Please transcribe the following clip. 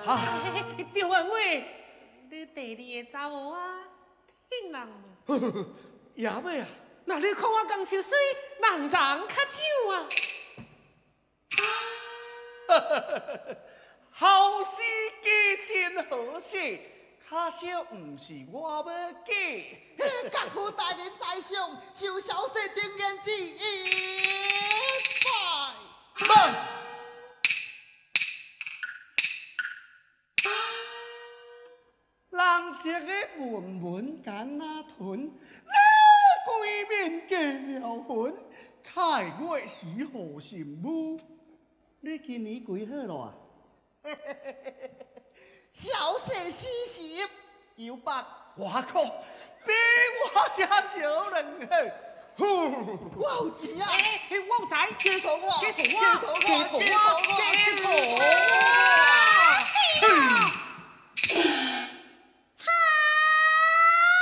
赵文伟，你第二个查某啊，挺人无？ 也袂啊？ 那你看我江秋水，人长较少啊。 好事几千好事，卡少唔是我要嫁。 国父大人在上，受小婿定言之一拜。 慢。人一个文文干那屯，你规面结了婚，开月是何心母？你今年几岁了啊？ 小婿40有8， 我靠，比我才少2岁。 我有钱啊！ 我有财， 给头我， 给头我， 给头我，给头我。